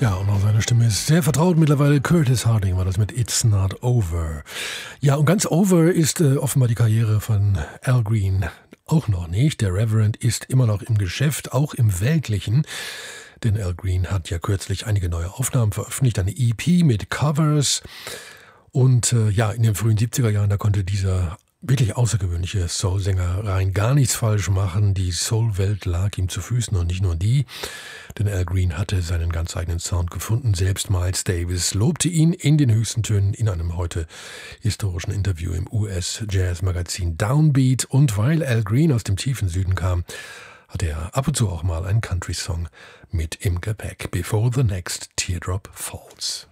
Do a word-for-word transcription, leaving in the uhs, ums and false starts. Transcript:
Ja, und auch seine Stimme ist sehr vertraut mittlerweile. Curtis Harding war das mit It's Not Over. Ja, und ganz over ist äh, offenbar die Karriere von Al Green auch noch nicht. Der Reverend ist immer noch im Geschäft, auch im Weltlichen. Denn Al Green hat ja kürzlich einige neue Aufnahmen veröffentlicht, eine E P mit Covers. Und äh, ja, in den frühen siebziger Jahren, da konnte dieser wirklich außergewöhnliche Soul-Sänger rein gar nichts falsch machen. Die Soul-Welt lag ihm zu Füßen und nicht nur die. Denn Al Green hatte seinen ganz eigenen Sound gefunden. Selbst Miles Davis lobte ihn in den höchsten Tönen in einem heute historischen Interview im U S-Jazz-Magazin Downbeat. Und weil Al Green aus dem tiefen Süden kam, hatte er ab und zu auch mal einen Country-Song mit im Gepäck. Before the Next Teardrop Falls.